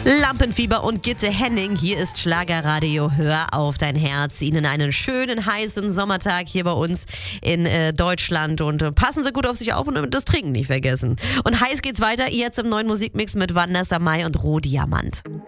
Lampenfieber und Gitte Henning. Hier ist Schlagerradio. Hör auf dein Herz. Ihnen einen schönen, heißen Sommertag hier bei uns in Deutschland. Und passen Sie gut auf sich auf und das Trinken nicht vergessen. Und heiß geht's weiter jetzt im neuen Musikmix mit Vanessa Mai und Rohdiamant.